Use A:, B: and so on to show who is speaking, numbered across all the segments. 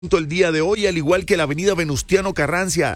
A: El día de hoy, al igual que la avenida Venustiano Carranza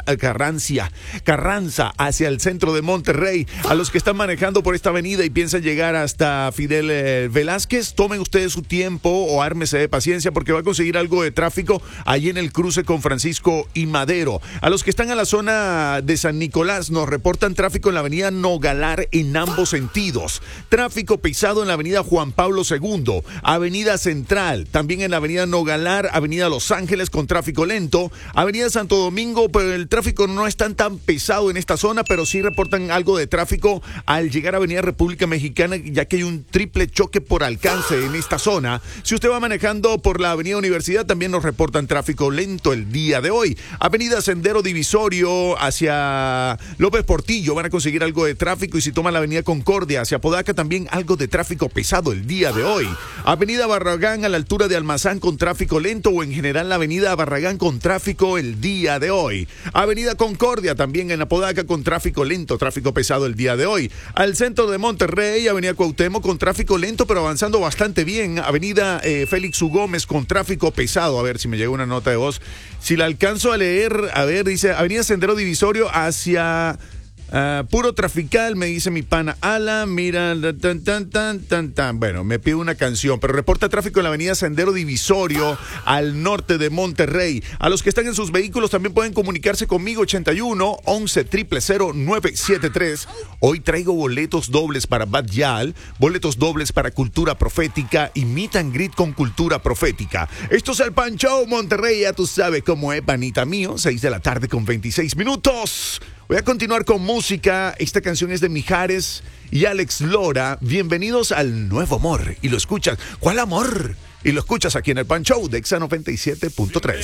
A: hacia el centro de Monterrey. A los que están manejando por esta avenida y piensan llegar hasta Fidel Velázquez, tomen ustedes su tiempo o ármese de paciencia porque va a conseguir algo de tráfico allí en el cruce con Francisco y Madero. A los que están a la zona de San Nicolás nos reportan tráfico en la avenida Nogalar en ambos sentidos. Tráfico pesado en la avenida Juan Pablo II, avenida Central, también en la avenida Nogalar, avenida Los Ángeles con tráfico lento, avenida Santo Domingo, pero el tráfico no es tan pesado en esta zona, pero sí reportan algo de tráfico al llegar a avenida República Mexicana, ya que hay un triple choque por alcance en esta zona. Si usted va manejando por la avenida Universidad, también nos reportan tráfico lento el día de hoy. Avenida Sendero Divisorio hacia López Portillo van a conseguir algo de tráfico, y si toman la avenida Concordia hacia Apodaca, también algo de tráfico pesado el día de hoy. Avenida Barragán a la altura de Almazán con tráfico lento, o en general la avenida Barragán con tráfico el día de hoy. Avenida Concordia también en Apodaca con tráfico lento, tráfico pesado el día de hoy. Al centro de Monterrey, avenida Cuauhtémoc con tráfico lento pero avanzando bastante bien. Avenida Félix U. Gómez con tráfico pesado. A ver si me llega una nota de voz. Si la alcanzo a leer, a ver, dice avenida Sendero Divisorio hacia... puro trafical, me dice mi pana Ala, mira, bueno, me pide una canción, pero reporta tráfico en la avenida Sendero Divisorio al norte de Monterrey. A los que están en sus vehículos también pueden comunicarse conmigo, 81 11 000 973. Hoy traigo boletos dobles para Bad Yal, boletos dobles para Cultura Profética y Meet and Greet con Cultura Profética. Esto es el Pan Show Monterrey, ya tú sabes cómo es, panita mío, 6 de la tarde con 26 minutos. Voy a continuar con música. Esta canción es de Mijares y Alex Lora. Bienvenidos al Nuevo Amor. Y lo escuchas. ¿Cuál amor? Y lo escuchas aquí en el Pan Show de Exa 97.3.